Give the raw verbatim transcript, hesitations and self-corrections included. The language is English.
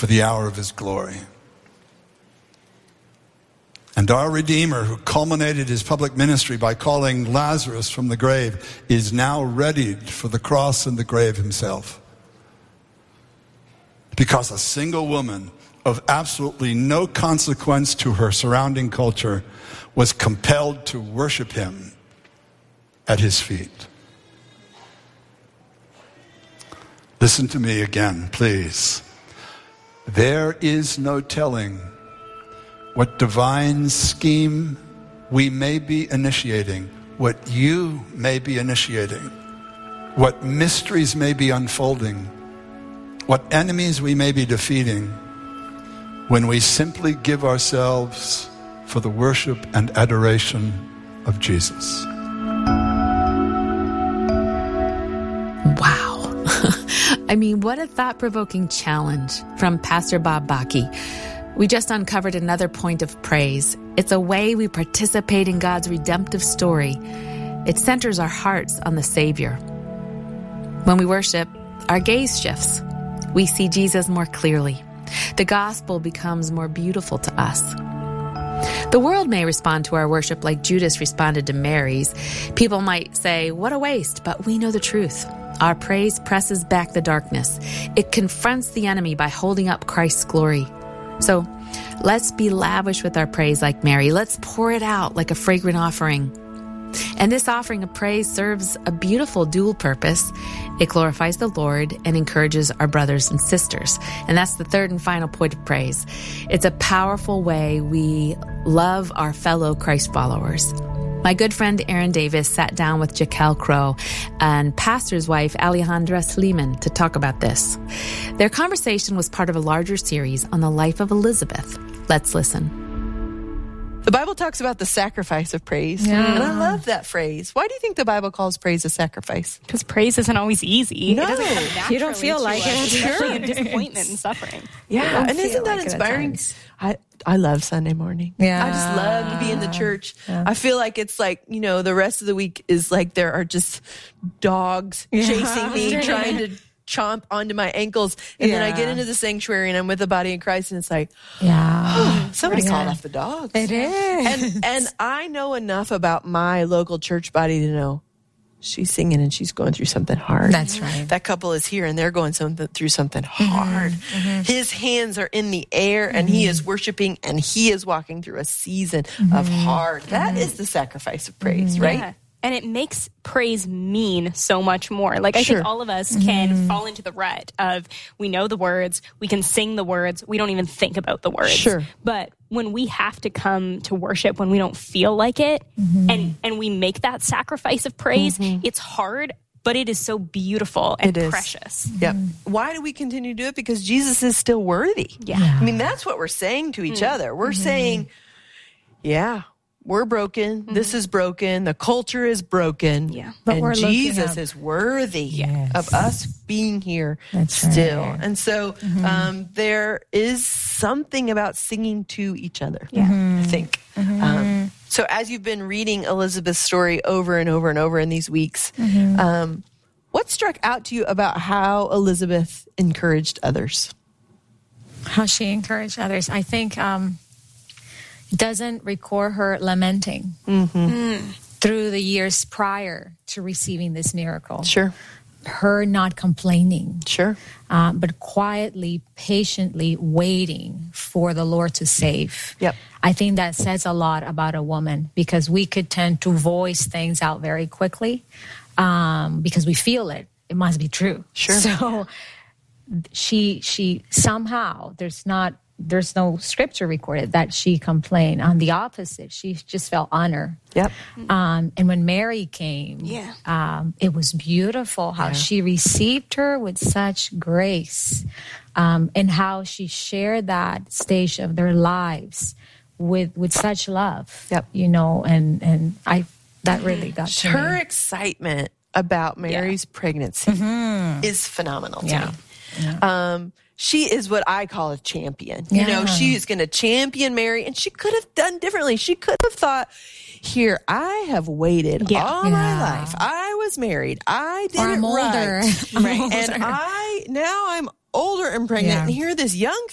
for the hour of his glory. And our Redeemer, who culminated his public ministry by calling Lazarus from the grave, is now readied for the cross and the grave himself. Because a single woman of absolutely no consequence to her surrounding culture was compelled to worship him at his feet. Listen to me again, please. There is no telling what divine scheme we may be initiating, what you may be initiating, what mysteries may be unfolding, what enemies we may be defeating, when we simply give ourselves for the worship and adoration of Jesus. Wow. I mean, what a thought-provoking challenge from Pastor Bob Bakke. We just uncovered another point of praise. It's a way we participate in God's redemptive story. It centers our hearts on the Savior. When we worship, our gaze shifts. We see Jesus more clearly. The gospel becomes more beautiful to us. The world may respond to our worship like Judas responded to Mary's. People might say, what a waste, but we know the truth. Our praise presses back the darkness. It confronts the enemy by holding up Christ's glory. So let's be lavish with our praise like Mary. Let's pour it out like a fragrant offering. And this offering of praise serves a beautiful dual purpose. It glorifies the Lord and encourages our brothers and sisters. And that's the third and final point of praise. It's a powerful way we love our fellow Christ followers. My good friend Aaron Davis sat down with Jaquel Crow and pastor's wife Alejandra Sleeman to talk about this. Their conversation was part of a larger series on the life of Elizabeth. Let's listen. The Bible talks about the sacrifice of praise. Yeah. And I love that phrase. Why do you think the Bible calls praise a sacrifice? Because praise isn't always easy. No. It doesn't come naturally. You don't feel like it. it. Especially in disappointment and suffering. Yeah. And isn't that inspiring? I, I love Sunday morning. Yeah. I just love to be in the church. Yeah. I feel like it's like, you know, the rest of the week is like there are just dogs yeah. chasing me, trying to chomp onto my ankles. And yeah. then I get into the sanctuary and I'm with the body of Christ and it's like, yeah, oh, somebody yeah. called off the dogs. It is. And, and I know enough about my local church body to know she's singing and she's going through something hard. That's right. That couple is here and they're going something through something hard. Mm-hmm. His hands are in the air and mm-hmm. he is worshiping and he is walking through a season mm-hmm. of hard. That mm-hmm. is the sacrifice of praise, mm-hmm. right? Yeah. And it makes praise mean so much more. Like, I sure. think all of us can mm-hmm. fall into the rut of, we know the words, we can sing the words, we don't even think about the words. Sure. But when we have to come to worship, when we don't feel like it, mm-hmm. and, and we make that sacrifice of praise, mm-hmm. it's hard, but it is so beautiful and it precious. Is. Yep. Why do we continue to do it? Because Jesus is still worthy. Yeah. yeah. I mean, that's what we're saying to each mm-hmm. other. We're mm-hmm. saying, yeah, we're broken. Mm-hmm. This is broken. The culture is broken. Yeah. But and Jesus is worthy yes. of us being here That's still. Right. And so mm-hmm. um, there is something about singing to each other, yeah. mm-hmm. I think. Mm-hmm. Um, so as you've been reading Elizabeth's story over and over and over in these weeks, mm-hmm. um, what struck out to you about how Elizabeth encouraged others? How she encouraged others. I think... Um, doesn't record her lamenting mm-hmm. mm. through the years prior to receiving this miracle. Sure. Her not complaining. Sure. Um, but quietly, patiently waiting for the Lord to save. Yep. I think that says a lot about a woman because we could tend to voice things out very quickly um, because we feel it. It must be true. Sure. So she, she somehow, there's not, There's no scripture recorded that she complained. On the opposite, she just felt honor. Yep. Um, and when Mary came, yeah. um, it was beautiful how yeah. she received her with such grace, um, and how she shared that stage of their lives with with such love. Yep. You know, and and I that really got to her me. excitement about Mary's yeah. pregnancy mm-hmm. is phenomenal to yeah. me. Yeah. Um, She is what I call a champion. You yeah. know, she is going to champion Mary, and she could have done differently. She could have thought, here, I have waited yeah. all yeah. my life. I was married. I did or it I'm older. right. right. And I, now I'm older and pregnant, yeah. and here this young